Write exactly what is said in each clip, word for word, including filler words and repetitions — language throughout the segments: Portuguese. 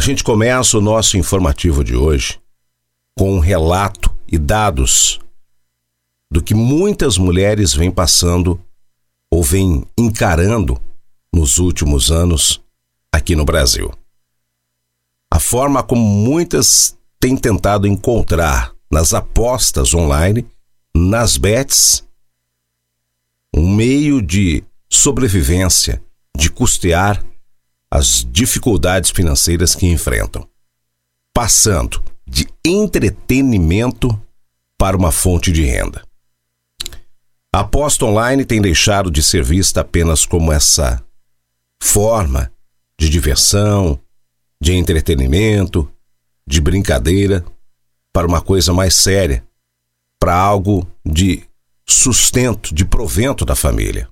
gente começa o nosso informativo de hoje com um relato e dados do que muitas mulheres vêm passando ou vêm encarando nos últimos anos aqui no Brasil. A forma como muitas têm tentado encontrar nas apostas online, nas bets, um meio de sobrevivência, de custear as dificuldades financeiras que enfrentam, passando de entretenimento para uma fonte de renda. A aposta online tem deixado de ser vista apenas como essa forma de diversão, de entretenimento, de brincadeira, para uma coisa mais séria, para algo de sustento, de provento da família.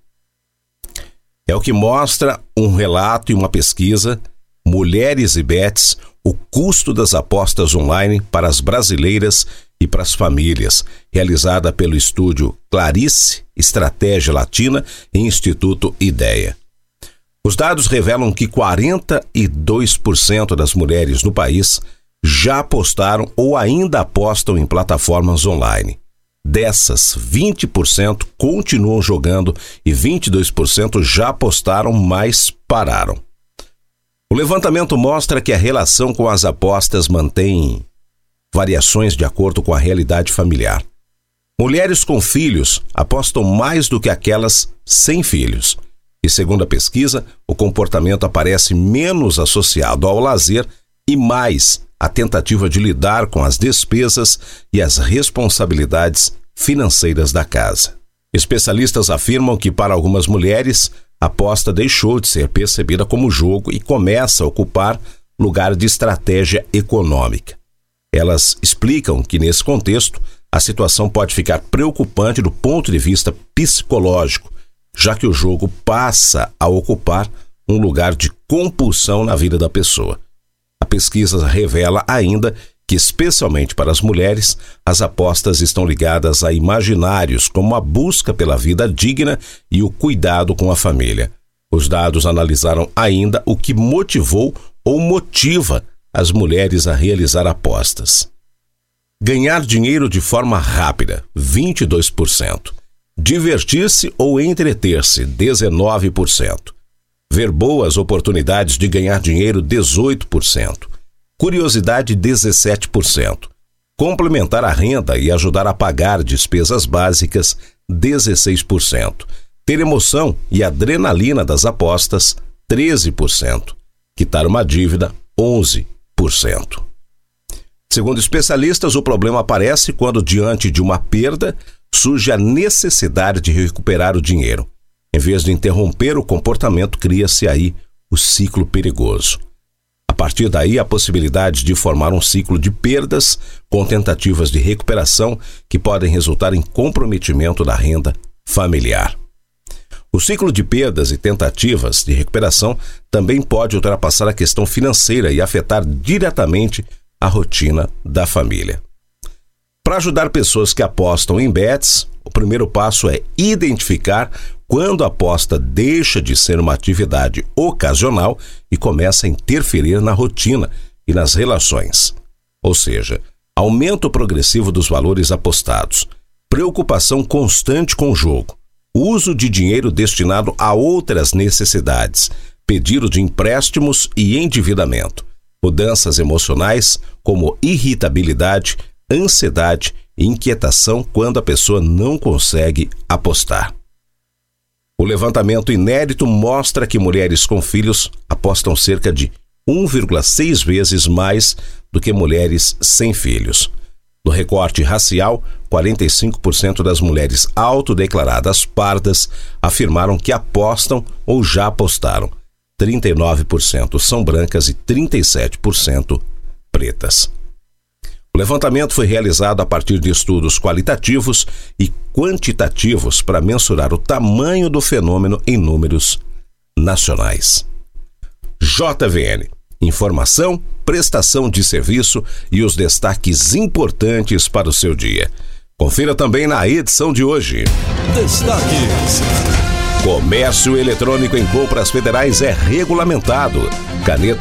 É o que mostra um relato e uma pesquisa, Mulheres e Bets, o custo das apostas online para as brasileiras e para as famílias, realizada pelo estúdio Clarice, Estratégia Latina e Instituto Ideia. Os dados revelam que quarenta e dois por cento das mulheres no país já apostaram ou ainda apostam em plataformas online. Dessas, vinte por cento continuam jogando e vinte e dois por cento já apostaram, mas pararam. O levantamento mostra que a relação com as apostas mantém variações de acordo com a realidade familiar. Mulheres com filhos apostam mais do que aquelas sem filhos. E segundo a pesquisa, o comportamento aparece menos associado ao lazer e mais à tentativa de lidar com as despesas e as responsabilidades financeiras da casa. Especialistas afirmam que para algumas mulheres, a aposta deixou de ser percebida como jogo e começa a ocupar lugar de estratégia econômica. Elas explicam que, nesse contexto, a situação pode ficar preocupante do ponto de vista psicológico, já que o jogo passa a ocupar um lugar de compulsão na vida da pessoa. A pesquisa revela ainda que, especialmente para as mulheres, as apostas estão ligadas a imaginários como a busca pela vida digna e o cuidado com a família. Os dados analisaram ainda o que motivou ou motiva as mulheres a realizar apostas. Ganhar dinheiro de forma rápida, vinte e dois por cento. Divertir-se ou entreter-se, dezenove por cento. Ver boas oportunidades de ganhar dinheiro, dezoito por cento. Curiosidade, dezessete por cento. Complementar a renda e ajudar a pagar despesas básicas, dezesseis por cento. Ter emoção e adrenalina das apostas, treze por cento. Quitar uma dívida, onze por cento. Segundo especialistas, o problema aparece quando, diante de uma perda, surge a necessidade de recuperar o dinheiro. Em vez de interromper o comportamento, cria-se aí o ciclo perigoso. A partir daí, a possibilidade de formar um ciclo de perdas com tentativas de recuperação que podem resultar em comprometimento da renda familiar. O ciclo de perdas e tentativas de recuperação também pode ultrapassar a questão financeira e afetar diretamente a rotina da família. Para ajudar pessoas que apostam em bets, o primeiro passo é identificar quando a aposta deixa de ser uma atividade ocasional e começa a interferir na rotina e nas relações. Ou seja, aumento progressivo dos valores apostados, preocupação constante com o jogo, uso de dinheiro destinado a outras necessidades, pedido de empréstimos e endividamento, mudanças emocionais como irritabilidade, ansiedade e inquietação quando a pessoa não consegue apostar. O levantamento inédito mostra que mulheres com filhos apostam cerca de um vírgula seis vezes mais do que mulheres sem filhos. No recorte racial, quarenta e cinco por cento das mulheres autodeclaradas pardas afirmaram que apostam ou já apostaram. trinta e nove por cento são brancas e trinta e sete por cento pretas. O levantamento foi realizado a partir de estudos qualitativos e quantitativos para mensurar o tamanho do fenômeno em números nacionais. J V N. Informação, prestação de serviço e os destaques importantes para o seu dia. Confira também na edição de hoje. Destaques. Comércio eletrônico em compras federais é regulamentado. Caneta